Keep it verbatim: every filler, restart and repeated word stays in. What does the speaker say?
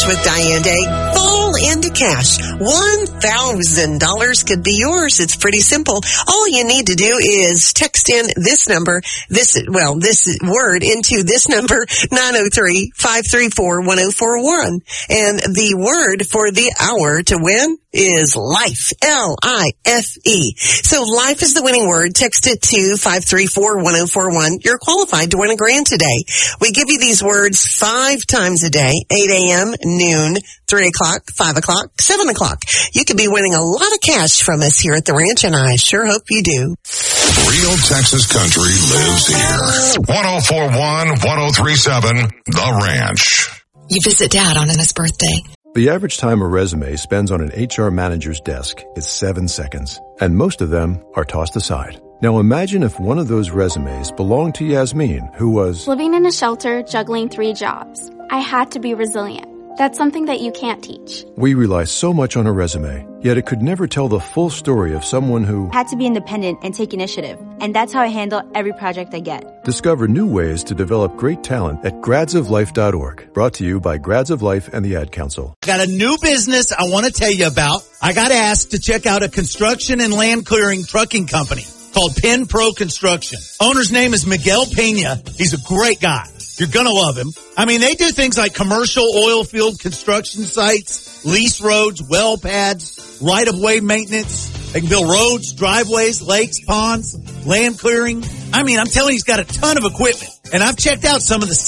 with Diane Day. Fall into cash. one thousand dollars could be yours. It's pretty simple. All you need to do is text in this number, this, well, this word into this number, nine oh three, five three four, one oh four one. And the word for the hour to win is life. L I F E. So life is the winning word. Text it to five three four, one oh four one. You're qualified to win a grand today. We give you these words five times a day, eight a.m., noon, three o'clock, five o'clock, seven o'clock. You could be winning a lot of cash from us here at the ranch, and I sure hope you do. Real Texas country lives here. one oh four one, one oh three seven, The Ranch. You visit Dad on his birthday. The average time a resume spends on an H R manager's desk is seven seconds, and most of them are tossed aside. Now imagine if one of those resumes belonged to Yasmin, who was living in a shelter, juggling three jobs. I had to be resilient. That's something that you can't teach. We rely so much on a resume, yet it could never tell the full story of someone who had to be independent and take initiative. And that's how I handle every project I get. Discover new ways to develop great talent at grads of life dot org. Brought to you by Grads of Life and the Ad Council. Got a new business I want to tell you about. I got asked to check out a construction and land clearing trucking company called Penn Pro Construction. Owner's name is Miguel Pena. He's a great guy. You're going to love him. I mean, they do things like commercial oil field construction sites, lease roads, well pads, right-of-way maintenance. They can build roads, driveways, lakes, ponds, land clearing. I mean, I'm telling you, he's got a ton of equipment. And I've checked out some of the